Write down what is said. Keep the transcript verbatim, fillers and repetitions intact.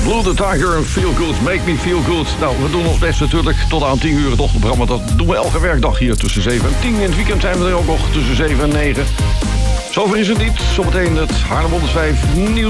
Blue the Tiger en Feel Good, Make Me Feel Good. Nou, we doen ons best natuurlijk tot aan tien uur het ochtendprogramma. Dat doen we elke werkdag hier tussen zeven en tien. In het weekend zijn we er ook nog tussen zeven en negen. Zover is het niet. Zometeen het Haarlem honderdvijf nieuws.